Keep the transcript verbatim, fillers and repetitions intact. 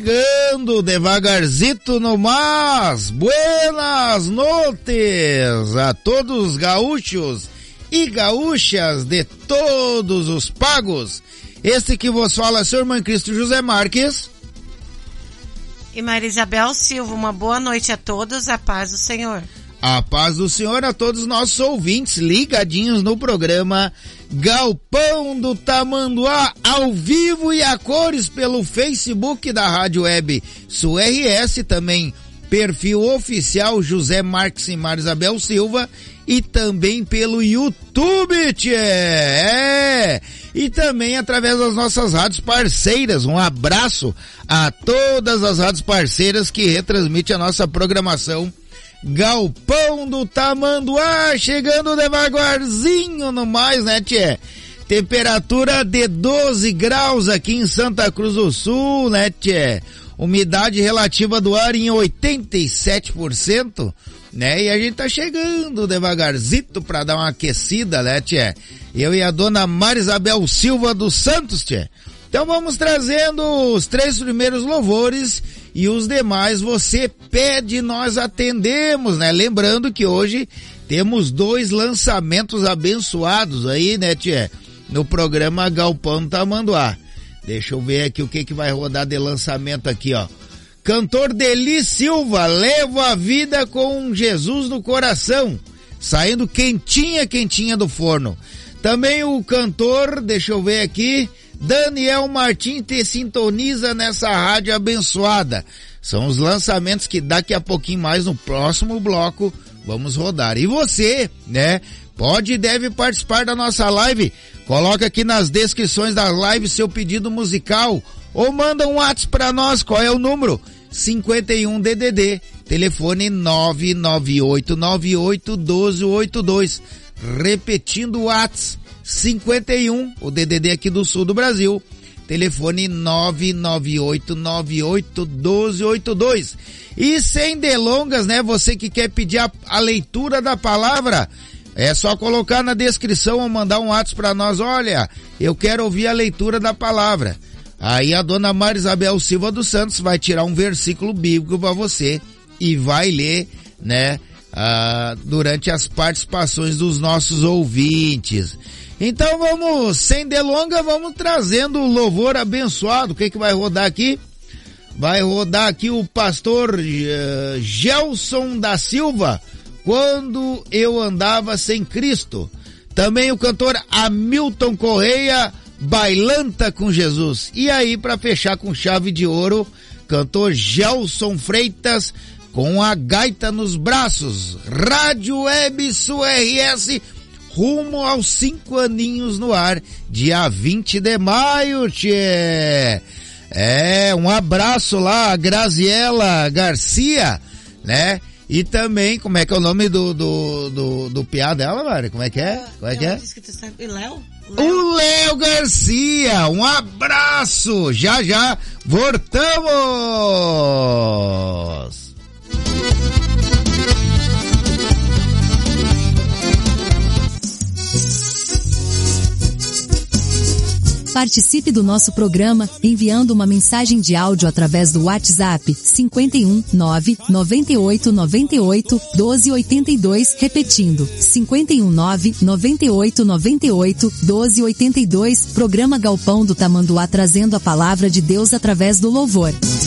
chegando devagarzito no mas. Buenas noites a todos os gaúchos e gaúchas de todos os pagos. Este que vos fala é seu irmão Cristo José Marques. E Maria Isabel Silva, uma boa noite a todos, a paz do Senhor. A paz do Senhor a todos os nossos ouvintes ligadinhos no programa Galpão do Tamanduá, ao vivo e a cores pelo Facebook da Rádio Web Sul R S, também perfil oficial José Marques e Maria Isabel Silva, e também pelo YouTube, tchê! É! E também através das nossas rádios parceiras. Um abraço a todas as rádios parceiras que retransmitem a nossa programação Galpão do Tamanduá, chegando devagarzinho no mais, né, tchê? Temperatura de doze graus aqui em Santa Cruz do Sul, né, tchê? Umidade relativa do ar em oitenta e sete por cento, né? E a gente tá chegando devagarzito pra dar uma aquecida, né, tchê? Eu e a dona Maria Isabel Silva dos Santos, tchê. Então vamos trazendo os três primeiros louvores e os demais você pede, nós atendemos, né? Lembrando que hoje temos dois lançamentos abençoados aí, né, tchê? No programa Galpão Tamanduá. Deixa eu ver aqui o que que vai rodar de lançamento aqui, ó. Cantor Deli Silva, Levo a Vida com Jesus no Coração. Saindo quentinha, quentinha do forno. Também o cantor, deixa eu ver aqui, Daniel Martins te sintoniza nessa rádio abençoada. São os lançamentos que daqui a pouquinho mais no próximo bloco vamos rodar. E você, né, pode e deve participar da nossa live. Coloca aqui nas descrições da live seu pedido musical ou manda um WhatsApp para nós. Qual é o número? cinquenta e um D D D, telefone nove nove oito nove oito um dois oito dois. Repetindo o WhatsApp, cinquenta e um, o D D D aqui do sul do Brasil, telefone nove nove oito nove oito um dois oito dois. E sem delongas, né, você que quer pedir a, a leitura da palavra, é só colocar na descrição ou mandar um WhatsApp para nós. Olha, eu quero ouvir a leitura da palavra. Aí a dona Maria Isabel Silva dos Santos vai tirar um versículo bíblico para você e vai ler, né, ah, durante as participações dos nossos ouvintes. Então vamos, sem delonga, vamos trazendo o louvor abençoado. O que que vai rodar aqui? Vai rodar aqui o pastor uh, Gelson da Silva, Quando Eu Andava Sem Cristo. Também o cantor Hamilton Correia, Bailanta com Jesus. E aí, para fechar com chave de ouro, cantor Gelson Freitas, Com a Gaita nos Braços. Rádio Web Sul R S, rumo aos cinco aninhos no ar, dia vinte de maio, tchê. É, um abraço lá, a Graziela Garcia, né? E também, como é que é o nome do, do, do, do piá dela, Mari? Como é que é? Como é que é? E Léo? O Léo Garcia, um abraço, já já voltamos! Participe do nosso programa enviando uma mensagem de áudio através do WhatsApp cinquenta e um, nove, noventa e oito, noventa e oito, doze, oitenta e dois, repetindo, cinquenta e um, nove, noventa e oito, noventa e oito, doze, oitenta e dois, programa Galpão do Tamanduá, trazendo a palavra de Deus através do louvor.